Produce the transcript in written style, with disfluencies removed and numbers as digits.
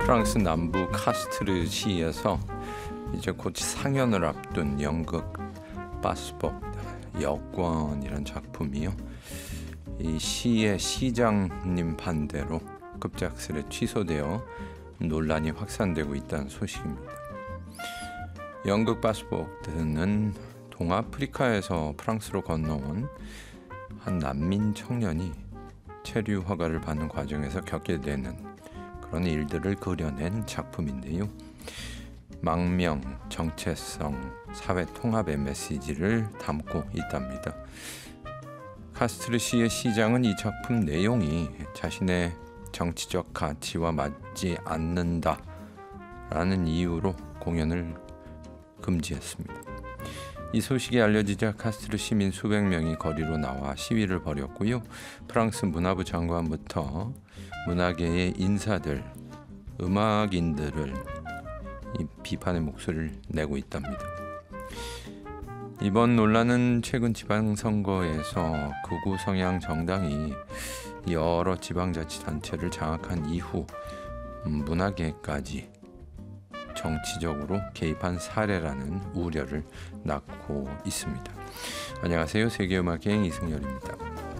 프랑스 남부 카스트르 시에서 이제 곧 상연을 앞둔 연극 파스포르트 여권이란 작품이요. 이 시의 시장님 반대로 급작스레 취소되어 논란이 확산되고 있다는 소식입니다. 연극 파스포르트는 동아프리카에서 프랑스로 건너온 한 난민 청년이 체류 허가를 받는 과정에서 겪게 되는 그런 일들을 그려낸 작품인데요. 망명, 정체성, 사회 통합의 메시지를 담고 있답니다. 카스트르 시의 시장은 이 작품 내용이 자신의 정치적 가치와 맞지 않는다라는 이유로 공연을 금지했습니다. 이 소식이 알려지자 카스트르 시민 수백 명이 거리로 나와 시위를 벌였고요. 프랑스 문화부 장관부터 문화계의 인사들, 음악인들을 이 비판의 목소리를 내고 있답니다. 이번 논란은 최근 지방선거에서 극우 성향 정당이 여러 지방자치단체를 장악한 이후 문화계까지 정치적으로 개입한 사례라는 우려를 낳고 있습니다. 안녕하세요. 세계음악여행 이승열입니다.